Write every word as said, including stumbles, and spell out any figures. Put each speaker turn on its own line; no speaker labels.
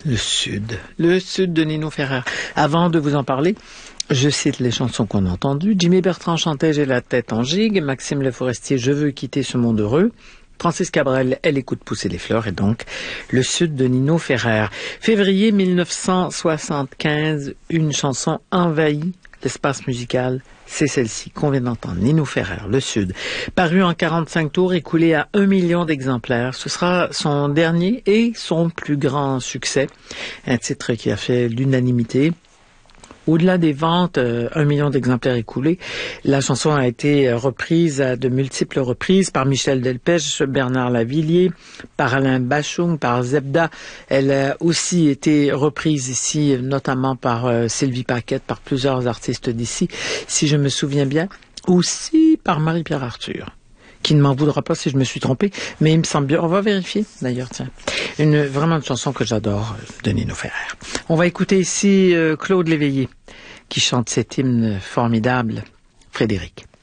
Le Sud. Le Sud de Nino Ferrer. Avant de vous en parler, je cite les chansons qu'on a entendues. Jimmy Bertrand chantait « J'ai la tête en gigue », Maxime Le Forestier « Je veux quitter ce monde heureux », Francis Cabrel, Elle écoute pousser les fleurs, et donc Le Sud de Nino Ferrer. Février mille neuf cent soixante-quinze, une chanson envahit l'espace musical, c'est celle-ci qu'on vient d'entendre, Nino Ferrer, Le Sud. Paru en quarante-cinq tours, écoulé à un million d'exemplaires. Ce sera son dernier et son plus grand succès. Un titre qui a fait l'unanimité. Au-delà des ventes, euh, un million d'exemplaires écoulés, la chanson a été reprise à de multiples reprises par Michel Delpech, Bernard Lavilliers, par Alain Bachung, par Zebda. Elle a aussi été reprise ici, notamment par euh, Sylvie Paquette, par plusieurs artistes d'ici, si je me souviens bien, aussi par Marie-Pierre Arthur, qui ne m'en voudra pas si je me suis trompé, mais il me semble bien. On va vérifier, d'ailleurs, tiens. Une, vraiment une chanson que j'adore, de Nino Ferrer. On va écouter ici euh, Claude Léveillé, qui chante cet hymne formidable, Frédéric.